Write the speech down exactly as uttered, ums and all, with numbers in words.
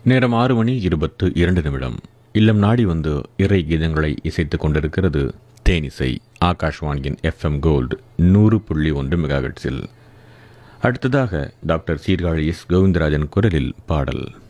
நேரம் ஆறு மணி இருபத்து இரண்டு நிமிடம். இல்லம் நாடி வந்து இறை கீதங்களை இசைத்துக் கொண்டிருக்கிறது தேனிசை ஆகாஷ்வாணியின் எஃப்எம் கோல்டு நூறு புள்ளி ஒன்று மெகாஹெட்ஸில். அடுத்ததாக டாக்டர் சீர்காழி எஸ் கோவிந்தராஜன் குரலில் பாடல்.